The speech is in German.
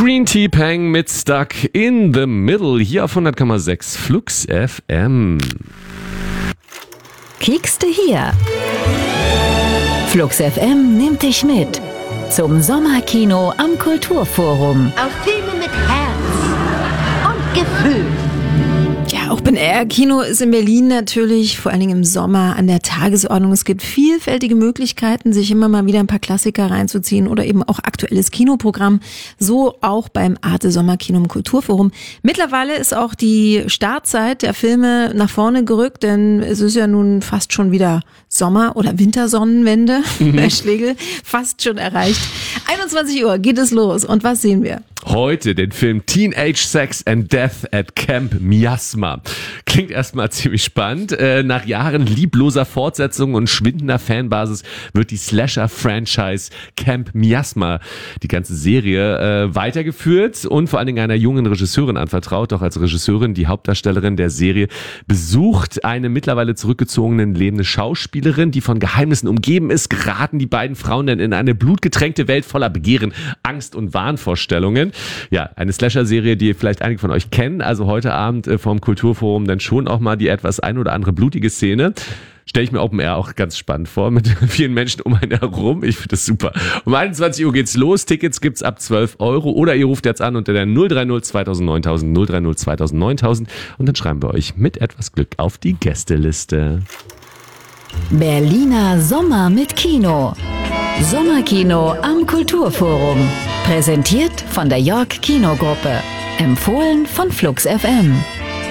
Green Tea Pang mit Stuck in the Middle hier auf 100,6 Flux FM. Kiekste hier. Flux FM nimmt dich mit zum Sommerkino am Kulturforum. Auf Filme mit Herz und Gefühl. Ja, Open-Air-Kino ist in Berlin natürlich vor allen Dingen im Sommer an der Tagesordnung. Es gibt vielfältige Möglichkeiten, sich immer mal wieder ein paar Klassiker reinzuziehen oder eben auch aktuelles Kinoprogramm. So auch beim Arte Sommerkino im Kulturforum. Mittlerweile ist auch die Startzeit der Filme nach vorne gerückt, denn es ist ja nun fast schon wieder Sommer- oder Wintersonnenwende. Herr Schlegel, fast schon erreicht. 21 Uhr geht es los. Und was sehen wir? Heute den Film Teenage Sex and Death at Camp Miasma. Klingt erstmal ziemlich spannend. Nach Jahren liebloser Fortsetzungen und schwindender Fanbasis wird die Slasher-Franchise Camp Miasma, die ganze Serie, weitergeführt und vor allen Dingen einer jungen Regisseurin anvertraut. Doch als Regisseurin, die Hauptdarstellerin der Serie, besucht eine mittlerweile zurückgezogene lebende Schauspielerin, die von Geheimnissen umgeben ist, geraten die beiden Frauen dann in eine blutgetränkte Welt voller Begehren, Angst und Wahnvorstellungen. Ja, eine Slasher-Serie, die vielleicht einige von euch kennen. Also heute Abend vom Kulturforum dann schon auch mal die etwas ein oder andere blutige Szene. Stelle ich mir Open Air auch ganz spannend vor, mit vielen Menschen um einen herum. Ich finde das super. Um 21 Uhr geht's los. Tickets gibt's ab 12 € oder ihr ruft jetzt an unter der 030 2000 9000 030 2000 9000 und dann schreiben wir euch mit etwas Glück auf die Gästeliste. Berliner Sommer mit Kino. Sommerkino am Kulturforum. Präsentiert von der York Kinogruppe. Empfohlen von Flux FM.